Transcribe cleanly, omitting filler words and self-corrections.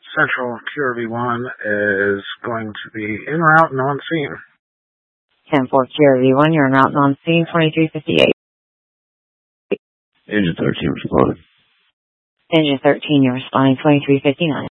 Central QRV1 is going to be en route and on scene. 10-4 QRV1, you're en route and on scene, 2358. Engine 13 responding. Engine 13, you're responding, 2359.